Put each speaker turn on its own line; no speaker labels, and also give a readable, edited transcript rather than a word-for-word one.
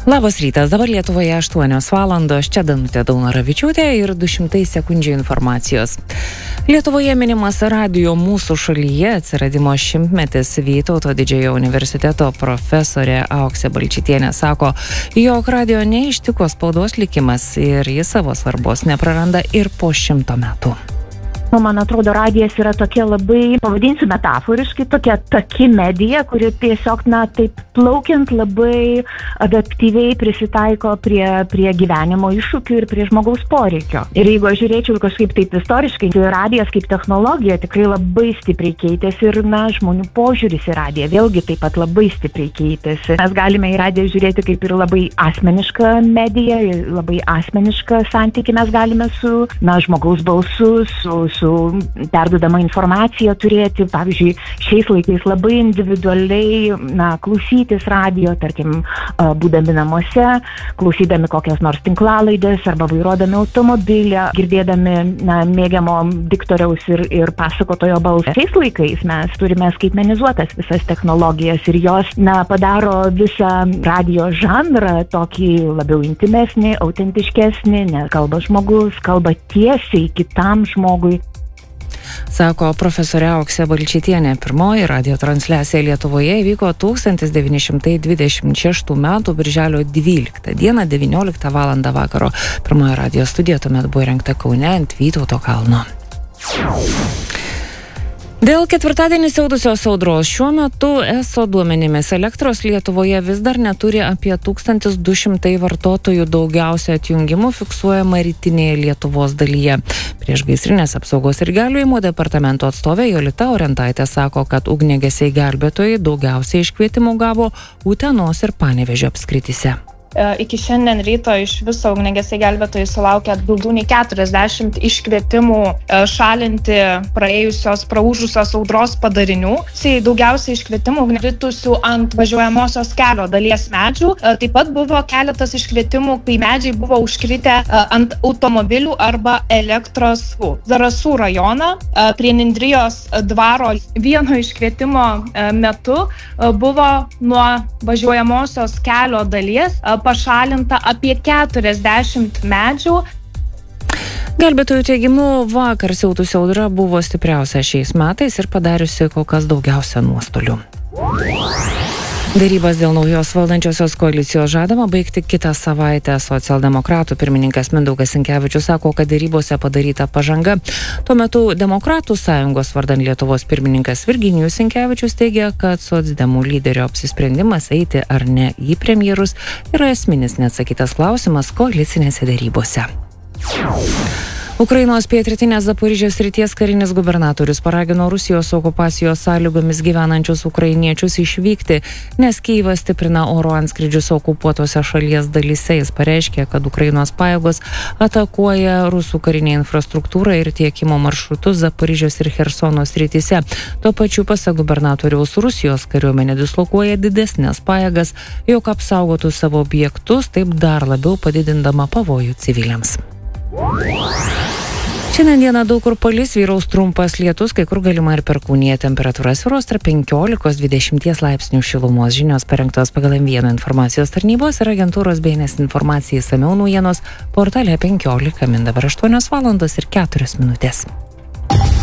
Labas rytas, dabar Lietuvoje 8 valandos, čia Danutė Daunoravičiūtė ir 200 sekundžių informacijos. Lietuvoje minimas radijo mūsų šalyje atsiradimo 100-metis. Vytauto didžiojo universiteto profesorė Auksė Balčytienė sako, jog radijo neištiko spaudos likimas ir jis savo svarbos nepraranda ir po 100 metų.
Man atrodo, radijas yra tokia labai, pavadinsiu metaforiškai, tokia taki medija, kuri tiesiog, taip plaukiant labai adaptyviai prisitaiko prie gyvenimo iššūkių ir prie žmogaus poreikio. Ir jeigu aš žiūrėčiau kažkaip taip istoriškai, tai radijas kaip technologija tikrai labai stipriai keitėsi ir, žmonių požiūris į radiją vėlgi taip pat labai stipriai keitėsi. Mes galime į radiją žiūrėti kaip ir labai asmenišką mediją, labai asmenišką santykį mes galime su, žmogaus balsu, su perdodama informacija turėti, pavyzdžiui, šiais laikais labai individualiai, klausytis radijo, tarkim, būdami namuose, klausydami kokias nors tinklalaidės arba vairuodami automobilį, girdėdami, mėgiamo diktoriaus ir pasakotojo balsą. Šiais laikais mes turime skaitmenizuotas visas technologijas ir jos, padaro visą radijo žanrą tokį labiau intimesnį, autentiškesnį, nes kalba žmogus, kalba tiesiai kitam žmogui.
Sako profesorė Auksė Balčytienė. Pirmoji radijo transliacija Lietuvoje įvyko 1926 metų birželio 12 dieną 19 valandą vakaro. Pirmoji radijo studija tuomet buvo įrengta Kaune ant Vytauto kalno. Dėl ketvirtadienį siautusios audros šiuo metu ESO duomenimis elektros Lietuvoje vis dar neturi apie 1200 vartotojų, daugiausia atjungimų fiksuojama rytinėje Lietuvos dalyje. Priešgaisrinės apsaugos ir gelbėjimo departamento atstovė Jolita Orentaitė sako, kad ugniagesiai gelbėtojai daugiausiai iškvietimų gavo Utenos ir Panevėžio apskrityse.
Iki šiandien ryto iš viso ugniagesiai gelbėtojai sulaukė daugiau nei 40 iškvietimų šalinti praūžusios audros padarinių. Daugiausiai iškvietimų kritusių ant važiuojamosios kelio dalies medžių. Taip pat buvo keletas iškvietimų, kai medžiai buvo užkritę ant automobilių arba elektros. Zarasų rajoną prie Nindrijos dvaro vieno iškvietimo metu buvo nuo važiuojamosios kelio dalies pašalinta apie 40 medžių.
Gelbėtojų teigimu, vakar siautusi audra buvo stipriausia šiais metais ir padariusi kol kas daugiausia nuostolių. Darybas dėl naujos valdančiosios koalicijos žadama baigti kitą savaitę. Socialdemokratų pirmininkas Mindaugas Sinkevičius sako, kad darybose padaryta pažanga. Tuo metu Demokratų sąjungos vardan Lietuvos pirmininkas Virginijus Sinkevičius teigia, kad socdemų lyderio apsisprendimas eiti ar ne į premjerus yra esminis neatsakytas klausimas koalicinėse darybose. Ukrainos pietrytinės Zaporižės srities karinis gubernatorius paragino Rusijos okupacijos sąlygomis gyvenančius ukrainiečius išvykti, nes Kyjivas stiprina oro antskrydžius okupuotose šalies dalyse. Jis pareiškė, kad Ukrainos pajėgos atakuoja rusų karinę infrastruktūrą ir tiekimo maršrutus Zaporižės ir Chersono srityse. Tuo pačiu, pasak gubernatoriaus, Rusijos kariuomenė dislokuoja didesnės pajėgas, jog apsaugotų savo objektus, taip dar labiau padidindama pavojų civiliams. Šiandien dieną daug kur palis, vyraus trumpas lietus, kai kur galima ir perkūnija. Temperatūra svyruos tarp 15–20 laipsnių šilumos. Žinios parengtos pagal M1 informacijos tarnybos ir agentūros BNS informacija. Išsamiau naujienos portale 15 min. Dabar 8 valandos ir 4 minutės.